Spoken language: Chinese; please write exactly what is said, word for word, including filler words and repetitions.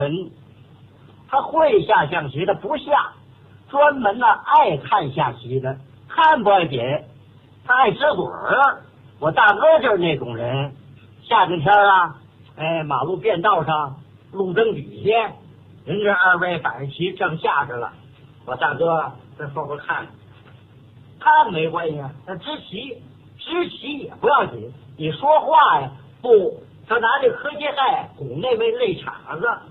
人他会下象棋，他不下，专门呢爱看下棋的，看不爱别，他爱知嘴儿。我大哥就是那种人，夏天天啊，哎，马路便道上，路灯底下，人这二位摆着棋正下着了，我大哥在后边看，看没关系啊，他知棋，知棋也不要紧，你说话呀，不，他拿这磕秸秆拱那位肋叉子，